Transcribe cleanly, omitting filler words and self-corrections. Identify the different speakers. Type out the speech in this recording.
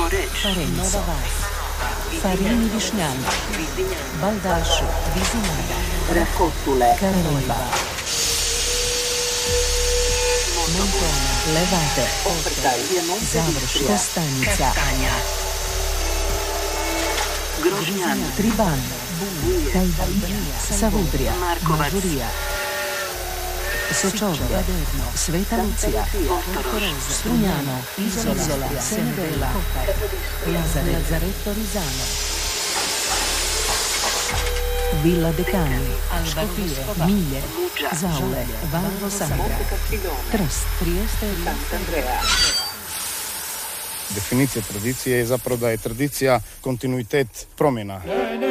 Speaker 1: Parenzo, Farini Višnjani, Baldašu, Vizinara,
Speaker 2: Raccottule,
Speaker 1: Carneva, Montona, Levate, Završja, Kostanjica,
Speaker 2: Grožnjan,
Speaker 1: Triban, Tajban, Savudrija, Mažurija, Sočovje, Sveta Lucija, Strunjano, Izola, Senedela, Lazaretto Rizano, Villa Decani, Škofije, Milje, Zaule, Valvo Sandra, Trst, Trieste,
Speaker 2: Sant'Andrea.
Speaker 3: Definicija tradicije je zapravo da je tradicija kontinuitet promjena.